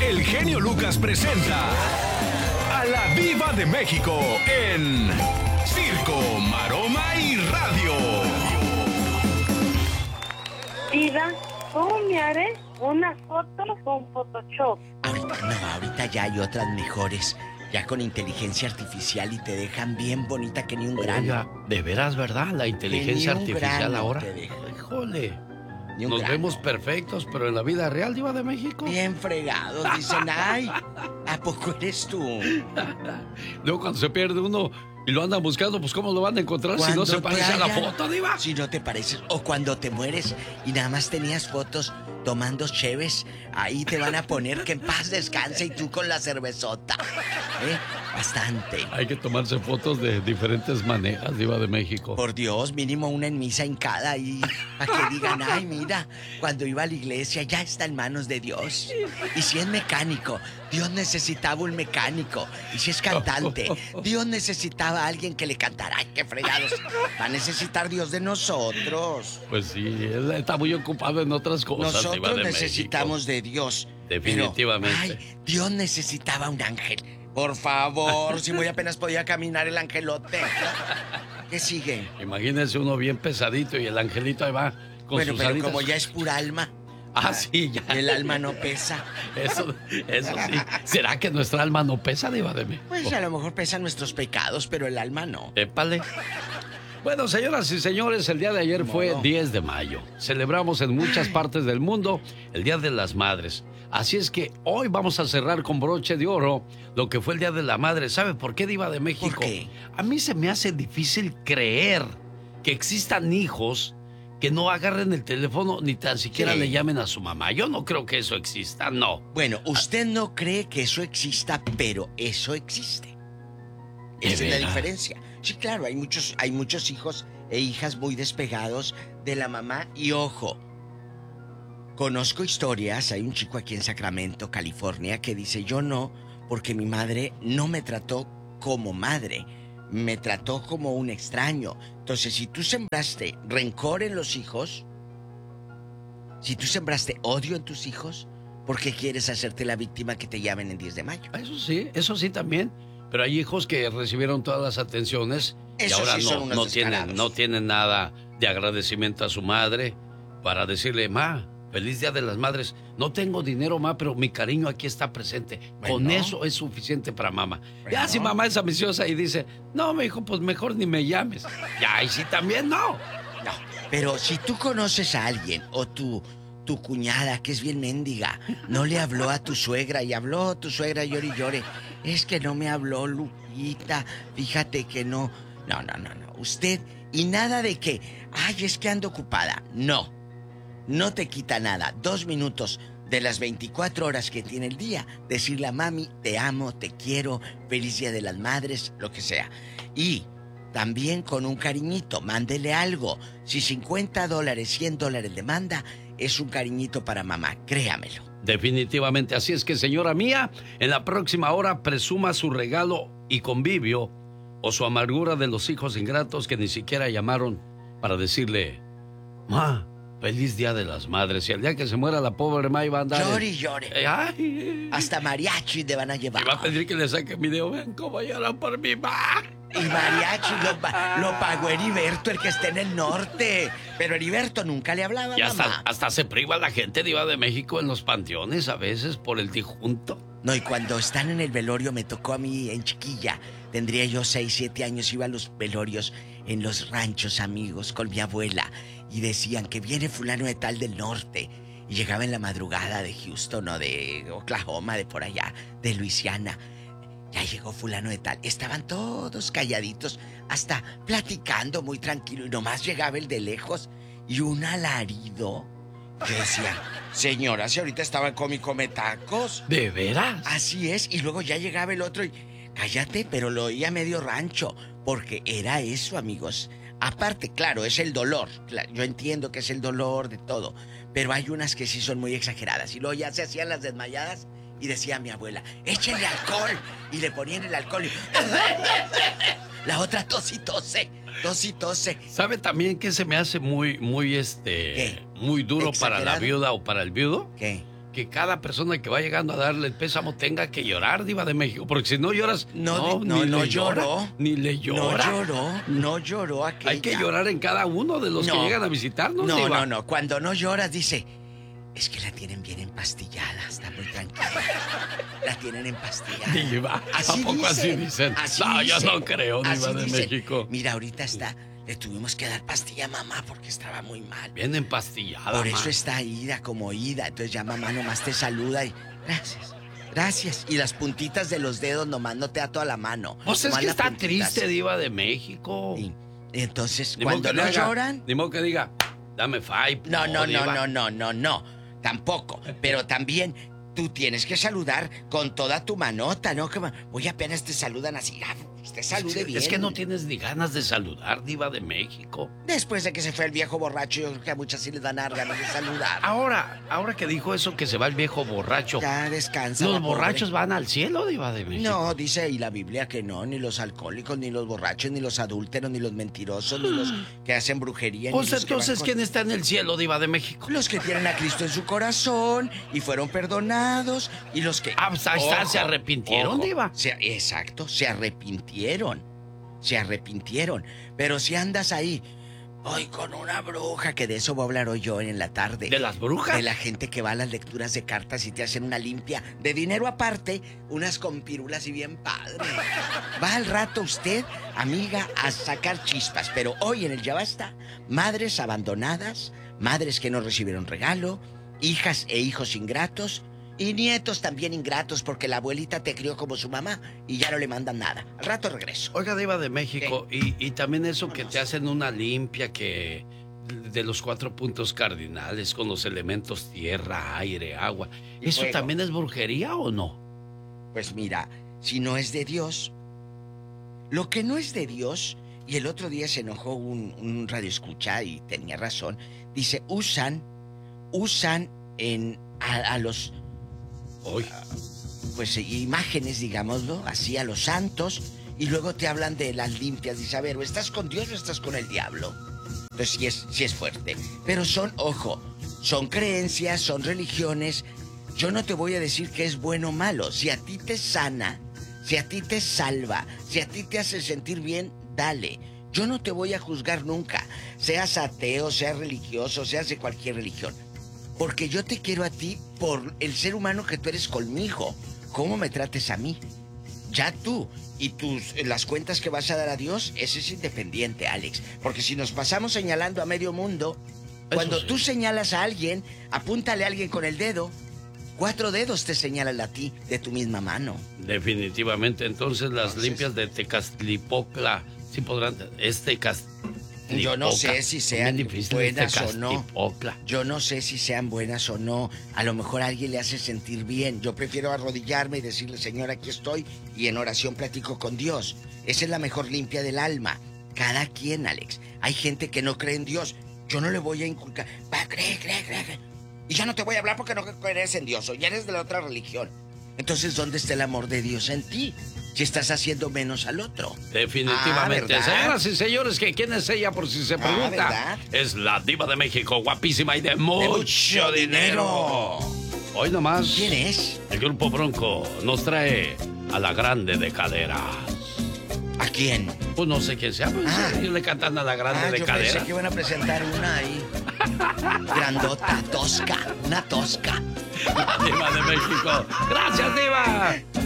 el genio Lucas presenta a la Diva de México en Circo, Maroma y Radio. Diva, ¿cómo me haré una foto con Photoshop? Ahorita ya hay otras mejores, ya con inteligencia artificial y te dejan bien bonita que ni un grano. Oiga, de veras, ¿verdad? La inteligencia artificial ahora. Híjole. Nos vemos perfectos, pero en la vida real, Diva de México. Bien fregados, dicen, ay, ¿a poco eres tú? Luego cuando se pierde uno y lo andan buscando, pues ¿cómo lo van a encontrar si no se parece a la foto, Diva? Si no te pareces, o cuando te mueres y nada más tenías fotos tomando cheves, ahí te van a poner que en paz descanse y tú con la cervezota. Bastante. Hay que tomarse fotos de diferentes maneras, Diva de México. Por Dios, mínimo una en misa hincada ahí, para que digan, ay, mira, cuando iba a la iglesia ya está en manos de Dios. Y si es mecánico, Dios necesitaba un mecánico. Y si es cantante, Dios necesitaba a alguien que le cantara. Ay, qué fregados. Va a necesitar Dios de nosotros. Pues sí, él está muy ocupado en otras cosas. Nosotros necesitamos de Dios. Definitivamente. Pero, ay, Dios necesitaba un ángel. Por favor, si muy apenas podía caminar el angelote. ¿Qué sigue? Imagínense uno bien pesadito y el angelito ahí va con sus pero alitas. como ya es pura alma. Sí, ya. El alma no pesa. Eso sí. ¿Será que nuestra alma no pesa, Diva de México? Pues a lo mejor pesan nuestros pecados, pero el alma no. Épale. Bueno, señoras y señores, el día de ayer fue 10 de mayo. Celebramos en muchas partes del mundo el Día de las Madres. Así es que hoy vamos a cerrar con broche de oro lo que fue el Día de la Madre. ¿Sabe por qué, Diva de México? ¿Por qué? A mí se me hace difícil creer que existan hijos que no agarren el teléfono ni tan siquiera le llamen a su mamá. Yo no creo que eso exista, no. Bueno, usted no cree que eso exista, pero eso existe. Esa es la diferencia. Sí, claro, hay muchos hijos e hijas muy despegados de la mamá. Y ojo, conozco historias. Hay un chico aquí en Sacramento, California, que dice, yo no, porque mi madre no me trató como madre, me trató como un extraño. Entonces, si tú sembraste rencor en los hijos, si tú sembraste odio en tus hijos, ¿por qué quieres hacerte la víctima que te llamen en 10 de mayo? Eso sí también. Pero hay hijos que recibieron todas las atenciones y ahora no tienen nada de agradecimiento a su madre para decirle, ma, feliz Día de las Madres. No tengo dinero, ma, pero mi cariño aquí está presente. Bueno, con eso es suficiente para mamá. Bueno. Ya si mamá es ambiciosa y dice, no, mi hijo, pues mejor ni me llames. Ya, y sí también no. No, pero si tú conoces a alguien o tu cuñada, que es bien mendiga, no le habló a tu suegra y habló a tu suegra llore y llore. Es que no me habló, Lupita, fíjate que no. No. Usted, y nada de que, ay, es que ando ocupada. No te quita nada. 2 minutos de las 24 horas que tiene el día, decirle a mami, te amo, te quiero, feliz Día de las Madres, lo que sea. Y también con un cariñito, mándele algo. Si $50, $100 le manda, es un cariñito para mamá, créamelo. Definitivamente, así es que, señora mía, en la próxima hora presuma su regalo y convivio o su amargura de los hijos ingratos que ni siquiera llamaron para decirle, ma, feliz Día de las Madres. Y el día que se muera la pobre ma iba a andar... Llore y llore. Hasta mariachi te van a llevar. Y va a pedir que le saque video. Ven cómo lloran por mi ma. Y mariachi lo pagó Heriberto, el que está en el norte. Pero Heriberto nunca le hablaba a mamá. Hasta se priva la gente, Diva de México, en los panteones a veces por el disjunto. No, y cuando están en el velorio, me tocó a mí en chiquilla. Tendría yo 6, 7 años, iba a los velorios en los ranchos, amigos, con mi abuela. Y decían que viene fulano de tal del norte. Y llegaba en la madrugada de Houston o de Oklahoma, de por allá, de Luisiana. Ya llegó fulano de tal. Estaban todos calladitos, hasta platicando muy tranquilo. Y nomás llegaba el de lejos y un alarido. Yo decía, señora, si ahorita estaba come tacos. ¿De veras? Así es. Y luego ya llegaba el otro y... Cállate, pero lo oía medio rancho. Porque era eso, amigos. Aparte, claro, es el dolor. Yo entiendo que es el dolor de todo. Pero hay unas que sí son muy exageradas. Y luego ya se hacían las desmayadas. Y decía mi abuela, échenle alcohol. Y le ponían el alcohol y... La otra tos y tose. ¿Sabe también que se me hace muy ¿Qué? muy duro para la viuda o para el viudo? ¿Qué? que cada persona que va llegando a darle el pésamo tenga que llorar, Diva de México, porque si no lloras, no lloró, ni le llora. No lloró aquella. Hay que llorar en cada uno de los que llegan a visitarnos, Diva. No, cuando no lloras dice, es que la tienen bien empastillada, está muy tranquila. La tienen empastillada. Diva, ¿a poco así dicen? Yo no creo, Diva de México. Mira, ahorita le tuvimos que dar pastilla a mamá porque estaba muy mal. Bien empastillada. Por eso está ida como ida. Entonces ya mamá nomás te saluda y gracias. Y las puntitas de los dedos nomás no te da toda la mano. Pues es que está triste, Diva de México. Y entonces, cuando no lloran... Ni modo que diga, dame five. No, tampoco. Pero también tú tienes que saludar con toda tu manota, ¿no? Que muy apenas te saludan así. Usted salude bien. Es que no tienes ni ganas de saludar, Diva de México. Después de que se fue el viejo borracho, yo creo que a muchas sí les dan ganas de saludar. Ahora que dijo eso, que se va el viejo borracho. Ya descansa. ¿Los borrachos van al cielo, Diva de México? No, dice ahí la Biblia que no, ni los alcohólicos, ni los borrachos, ni los adúlteros, ni los mentirosos, ni los que hacen brujería. Pues entonces, ¿quién está en el cielo, Diva de México? Los que tienen a Cristo en su corazón y fueron perdonados, y los que... ¿se arrepintieron, Diva? Exacto, se arrepintieron. Pero si andas ahí, hoy con una bruja, que de eso voy a hablar hoy yo en la tarde. ¿De las brujas? De la gente que va a las lecturas de cartas y te hacen una limpia de dinero aparte, unas con pirulas y bien padre. Va al rato usted, amiga, a sacar chispas. Pero hoy en el Ya Basta, madres abandonadas, madres que no recibieron regalo, hijas e hijos ingratos, y nietos también ingratos porque la abuelita te crió como su mamá y ya no le mandan nada. Al rato regreso. Oiga, Diva de México, y también eso que te hacen una limpia de los 4 puntos cardinales con los elementos tierra, aire, agua. ¿Eso fuego también es brujería o no? Pues mira, si no es de Dios, lo que no es de Dios, y el otro día se enojó un radioescucha y tenía razón, dice, usan a los... pues imágenes, digámoslo, así a los santos, y luego te hablan de las limpias. Dice, a ver, ¿o estás con Dios o estás con el diablo? Entonces sí es fuerte. Pero son creencias, son religiones. Yo no te voy a decir que es bueno o malo. Si a ti te sana, si a ti te salva, si a ti te hace sentir bien, dale. Yo no te voy a juzgar nunca, seas ateo, seas religioso, seas de cualquier religión. Porque yo te quiero a ti por el ser humano que tú eres conmigo. ¿Cómo me trates a mí? Ya tú y las cuentas que vas a dar a Dios, eso es independiente, Alex. Porque si nos pasamos señalando a medio mundo, cuando tú señalas a alguien, apúntale a alguien con el dedo, 4 dedos te señalan a ti de tu misma mano. Definitivamente. Entonces las limpias de Tecaztlipocla, sí podrán... Yo no sé si sean buenas o no. Yo no sé si sean buenas o no. A lo mejor a alguien le hace sentir bien. Yo prefiero arrodillarme y decirle, Señor, aquí estoy, y en oración platico con Dios. Esa es la mejor limpia del alma. Cada quien, Alex. Hay gente que no cree en Dios. Yo no le voy a inculcar. Cree. Y ya no te voy a hablar porque no crees en Dios, o ya eres de la otra religión. Entonces, ¿dónde está el amor de Dios en ti? Si estás haciendo menos al otro. Definitivamente. Señoras y señores, ¿quién es ella por si se pregunta? ¿Verdad? Es la Diva de México, guapísima y de mucho dinero. Hoy nomás. ¿Quién es? El Grupo Bronco nos trae a la Grande de Caderas. ¿A quién? Pues no sé quién sea, pues ellos le cantan a la Grande de Caderas. Pensé que iban a presentar una ahí. Grandota, tosca, una tosca. La Diva de México. ¡Gracias, Diva!